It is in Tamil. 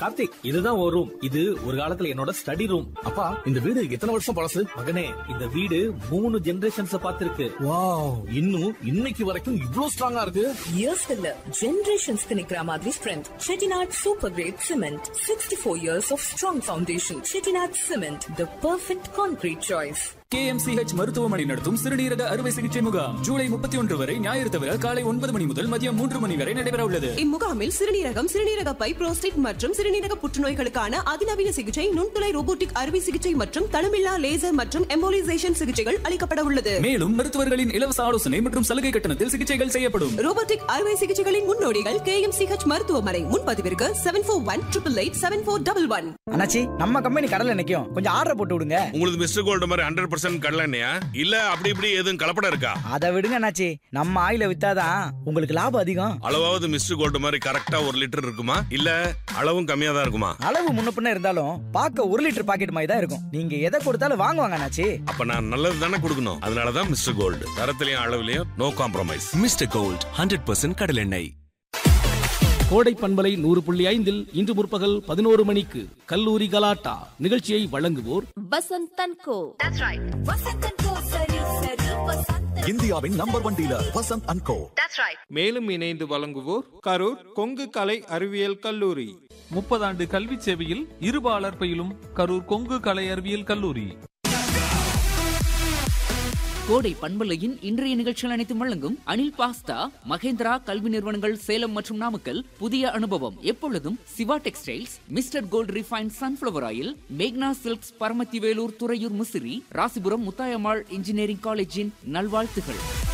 கார்த்திக், இதுதான் ஒரு ரூம். இது ஒரு காலத்துல என்னோட ஸ்டடி ரூம். அப்பா, இந்த வீடு எத்தனை வருஷம் பழசு? மகனே, இந்த வீடு 3 ஜெனரேஷன்ஸ் பார்த்திருக்கு. வாவ், இன்னும் இன்னைக்கு வரைக்கும் இவ்ளோ ஸ்ட்ராங்கா இருக்கு. இயர்ஸ் இல்ல, ஜெனரேஷன்ஸ்க்கு நிக்கிற மாதிரி strength. Chettinad super great cement, 64 years of strong foundation. Chettinad cement, the perfect concrete choice. KMCH மருத்துவமனை நடத்தும் சிறுநீரக அறுவை சிகிச்சை முகாம் ஜூலை 31 வரை ஞாயிறு தவிர காலை 9 மணி முதல் மதியம் 3 மணி வரை நடைபெற உள்ளது. இம்முகாமில் சிறுநீரகம், சிறுநீரக பை, புரோஸ்டேட் மற்றும் சிறுநீரக புற்றுநோய்களுக்கான அதிநவீன சிகிச்சை, நுண்துளை ரோபோட்டிக் அறுவை சிகிச்சை மற்றும் தளமில்லா லேசர் மற்றும் எம்போலிசேஷன் சிகிச்சைகள் அளிக்கப்பட உள்ளது. மேலும் மருத்துவர்களின் இலவச ஆலோசனை மற்றும் சலுகை கட்டணத்தில் சிகிச்சைகள் செய்யப்படும். ரோபோட்டிக் அறுவை சிகிச்சைகளின் முன்னோடிகள் KMCH மருத்துவமனை. முன்பதிவிற்கு 7418887411. அண்ணாச்சி, நம்ம கம்பெனி கடல்ல நிக்கும், கொஞ்சம் ஆர்டர் போட்டு விடுங்க. உங்களுக்கு மிஸ்டர் கோல்டு மாதிரி 100% கடலெண்ணெயா இல்ல அப்படி இப்படி எதுவும் கலப்படம் இருக்கா? அதை விடுங்க அண்ணாச்சி, நம்ம ஆயில வித்தாதான் உங்களுக்கு லாபம் அதிகம். அளவாவது மிஸ்டர் கோல்டு மாதிரி கரெக்டா 1 லிட்டர் இருக்குமா இல்ல அளவும் கம்மியா தான் இருக்குமா? அளவு முன்ன பின்ன இருந்தாலும் பார்க்க 1 லிட்டர் பாக்கெட் மாதிரி தான் இருக்கும். நீங்க எதை கொடுத்தாலும் வாங்குவாங்க அண்ணாச்சி. அப்ப நான் நல்லது தானே கொடுக்கணும். அதனாலதான் mister gold, தரத்திலையும் அளவுலயும் no compromise. Mister gold 100% கடலெண்ணெய். கோடை பண்பலை 100.5 இன்று முற்பகல் 11 மணிக்கு கல்லூரி கலாட்டா நிகழ்ச்சியை வழங்குவோர் Vasanth and go. That's right. Vasanth and கோ, சரி சரி வசந்த். இந்தியாவின் number 1 dealer Vasanth and go. That's right. மேலும் இணைந்து வழங்குவோர் கரூர் கொங்கு கலை அறிவியல் கல்லூரி. 30 ஆண்டு கல்வி சேவையில் இருபாலர் பயிலும் கரூர் கொங்கு கலை அறிவியல் கல்லூரி. கோடை பண்பலையின் இன்றைய நிகழ்ச்சிகள் அனைத்தும் வழங்கும் அனில் பாஸ்தா, மகேந்திரா கல்வி நிறுவனங்கள் சேலம் மற்றும் நாமக்கல். புதிய அனுபவம் எப்பொழுதும் Siva textiles, mister gold refined sunflower oil, மேக்னா சில்க்ஸ், பரமத்தி வேலூர், துறையூர், முசிறி, ராசிபுரம் முத்தாயம்மாள் இன்ஜினியரிங் காலேஜின் நல்வாழ்த்துகள்.